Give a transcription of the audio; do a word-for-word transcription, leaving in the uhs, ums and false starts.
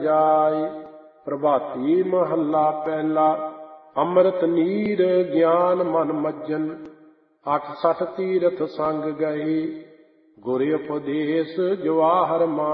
ਜਾਇ। ਪ੍ਰਭਾਤੀ ਮਹੱਲਾ ਪਹਿਲਾ। ਅੰਮ੍ਰਿਤ ਨੀਰ ਗਿਆਨ ਮਨ ਮੱਜਨ, ਅਠ ਸਠ ਤੀਰਥ ਸੰਗ ਗਏ। ਗੁਰ ਉਪਦੇਸ਼ ਜਵਾਹਰ ਮਾਨ